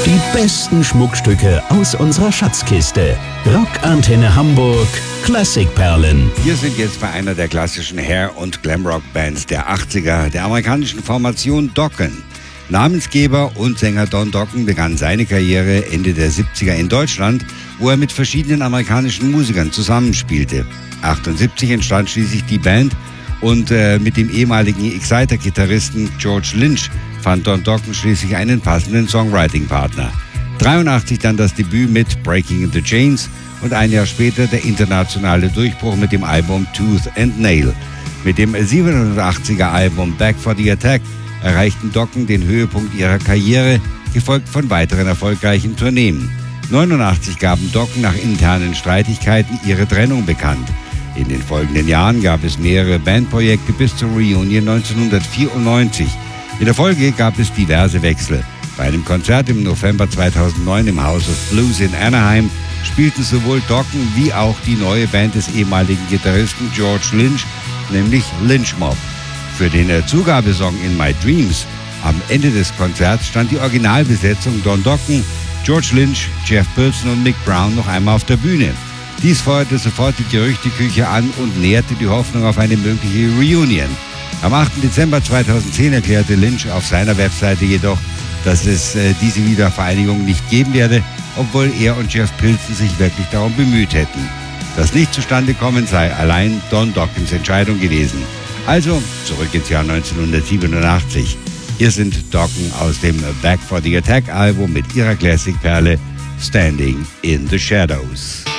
Die besten Schmuckstücke aus unserer Schatzkiste. Rockantenne Hamburg Klassikperlen. Wir sind jetzt bei einer der klassischen Hair- und Glamrock-Bands der 80er, der amerikanischen Formation Dokken. Namensgeber und Sänger Don Dokken begann seine Karriere Ende der 70er in Deutschland, wo er mit verschiedenen amerikanischen Musikern zusammenspielte. 1978 entstand schließlich die Band und mit dem ehemaligen Exciter-Gitarristen George Lynch fand Don Dokken schließlich einen passenden Songwriting-Partner. 1983 dann das Debüt mit Breaking the Chains und ein Jahr später der internationale Durchbruch mit dem Album Tooth and Nail. Mit dem 87er Album Back for the Attack erreichten Dokken den Höhepunkt ihrer Karriere, gefolgt von weiteren erfolgreichen Tourneen. 1989 gaben Dokken nach internen Streitigkeiten ihre Trennung bekannt. In den folgenden Jahren gab es mehrere Bandprojekte bis zur Reunion 1994. In der Folge gab es diverse Wechsel. Bei einem Konzert im November 2009 im House of Blues in Anaheim spielten sowohl Dokken wie auch die neue Band des ehemaligen Gitarristen George Lynch, nämlich Lynch Mob. Für den Zugabesong In My Dreams am Ende des Konzerts stand die Originalbesetzung Don Dokken, George Lynch, Jeff Pilson und Mick Brown noch einmal auf der Bühne. Dies feuerte sofort die Gerüchteküche an und nährte die Hoffnung auf eine mögliche Reunion. Am 8. Dezember 2010 erklärte Lynch auf seiner Webseite jedoch, dass es diese Wiedervereinigung nicht geben werde, obwohl er und Jeff Pilson sich wirklich darum bemüht hätten. Das nicht zustande kommen sei allein Don Dokkens Entscheidung gewesen. Also zurück ins Jahr 1987. Hier sind Dokken aus dem Back for the Attack Album mit ihrer Klassikperle Standing in the Shadows.